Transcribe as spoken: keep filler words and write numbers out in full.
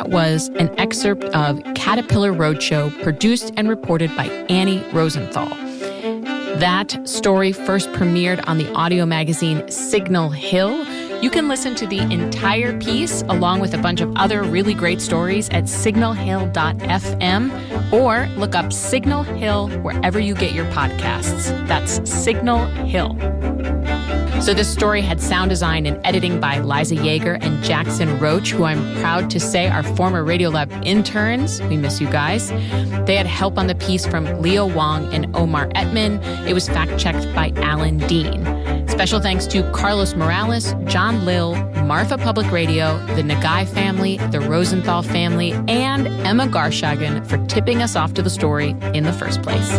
That was an excerpt of Caterpillar Roadshow, produced and reported by Annie Rosenthal. That story first premiered on the audio magazine Signal Hill. You can listen to the entire piece along with a bunch of other really great stories at signal hill dot f m or look up Signal Hill wherever you get your podcasts. That's Signal Hill. So this story had sound design and editing by Liza Yeager and Jackson Roach, who I'm proud to say are former Radiolab interns. We miss you guys. They had help on the piece from Leo Wong and Omar Etman. It was fact-checked by Alan Dean. Special thanks to Carlos Morales, John Lill, Marfa Public Radio, the Nagai family, the Rosenthal family, and Emma Garshagen for tipping us off to the story in the first place.